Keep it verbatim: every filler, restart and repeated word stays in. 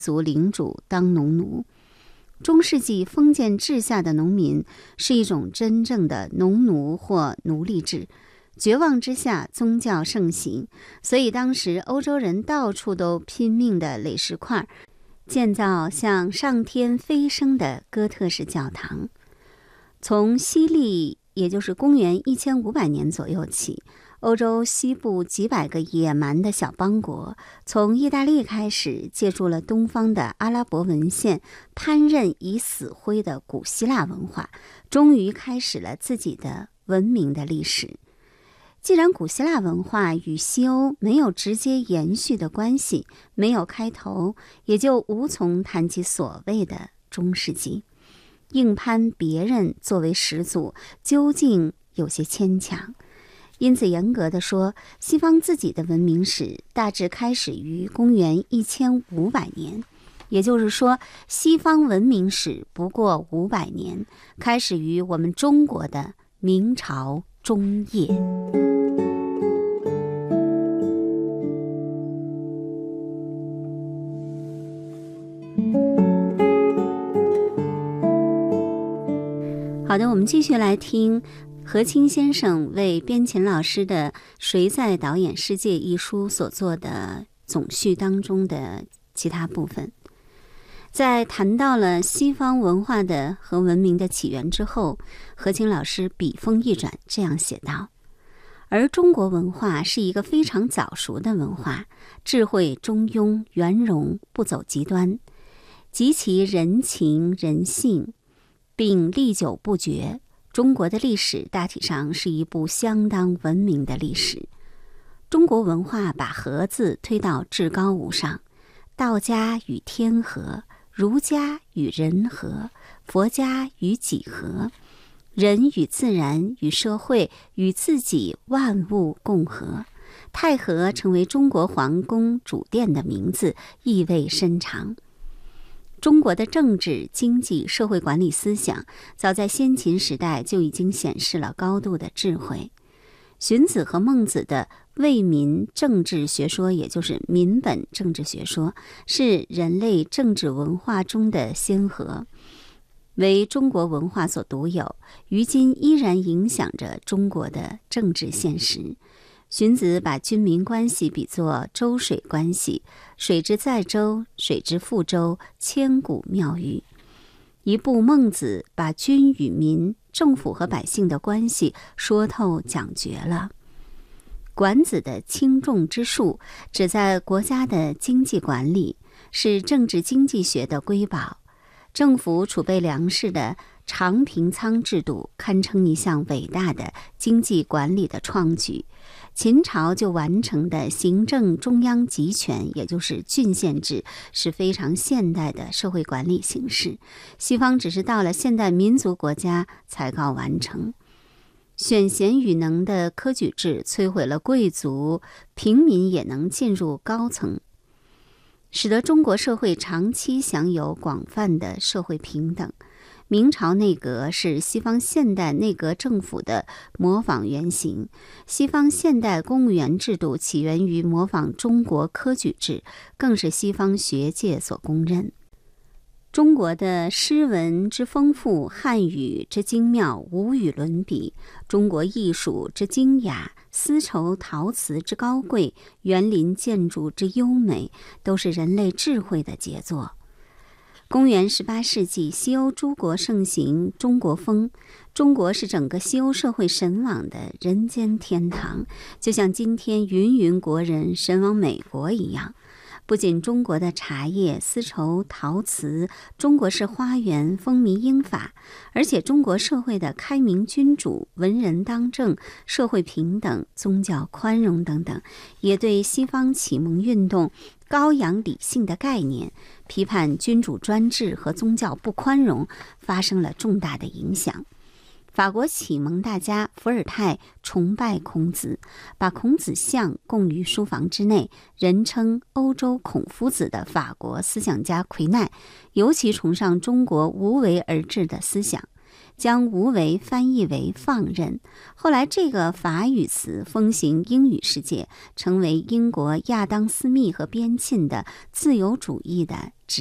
族领主当农奴。中世纪封建制下的农民是一种真正的农奴或奴隶制，绝望之下宗教盛行，所以当时欧洲人到处都拼命的垒石块，建造向上天飞升的哥特式教堂。从西历也就是公元一千五百年左右起，欧洲西部几百个野蛮的小邦国，从意大利开始，借助了东方的阿拉伯文献，烹饪已死灰的古希腊文化，终于开始了自己的文明的历史。既然古希腊文化与西欧没有直接延续的关系，没有开头，也就无从谈起所谓的中世纪。硬攀别人作为始祖，究竟有些牵强。因此严格的说，西方自己的文明史大致开始于公元一千五百年，也就是说，西方文明史不过五百年，开始于我们中国的明朝中叶。好的，我们继续来听何清先生为边琴老师的《谁在导演世界》一书所做的总序当中的其他部分。在谈到了西方文化的和文明的起源之后，何清老师笔锋一转，这样写道：而中国文化是一个非常早熟的文化，智慧中庸，圆融，不走极端，及其人情人性并历久不绝。中国的历史大体上是一部相当文明的历史。中国文化把和字推到至高无上，道家与天和，儒家与人和，佛家与己和，人与自然与社会与自己万物共和。太和成为中国皇宫主殿的名字，意味深长。中国的政治、经济、社会管理思想，早在先秦时代就已经显示了高度的智慧。荀子和孟子的为民政治学说，也就是民本政治学说，是人类政治文化中的先河，为中国文化所独有，于今依然影响着中国的政治现实。荀子把军民关系比作周水关系，水之载舟，水之覆舟，千古妙语。一部孟子把君与民、政府和百姓的关系说透讲绝了。管子的轻重之术旨在国家的经济管理，是政治经济学的瑰宝。政府储备粮食的长平仓制度堪称一项伟大的经济管理的创举。秦朝就完成的行政中央集权，也就是郡县制，是非常现代的社会管理形式。西方只是到了现代民族国家才告完成。选贤与能的科举制摧毁了贵族，平民也能进入高层，使得中国社会长期享有广泛的社会平等。明朝内阁是西方现代内阁政府的模仿原型，西方现代公务员制度起源于模仿中国科举制，更是西方学界所公认。中国的诗文之丰富，汉语之精妙，无与伦比；中国艺术之精雅，丝绸陶瓷之高贵，园林建筑之优美，都是人类智慧的杰作。公元十八世纪，西欧诸国盛行中国风，中国是整个西欧社会神往的人间天堂，就像今天芸芸国人神往美国一样。不仅中国的茶叶、丝绸、陶瓷，中国式花园风靡英法，而且中国社会的开明君主、文人当政、社会平等、宗教宽容等等，也对西方启蒙运动高扬理性的概念，批判君主专制和宗教不宽容，发生了重大的影响。法国启蒙大家伏尔泰崇拜孔子，把孔子像供于书房之内，人称欧洲孔夫子的法国思想家奎奈尤其崇尚中国无为而治的思想。 将无为翻译为放任。后来这个法语词风行英语世界，成为英国亚当·斯密和边沁的自由主义的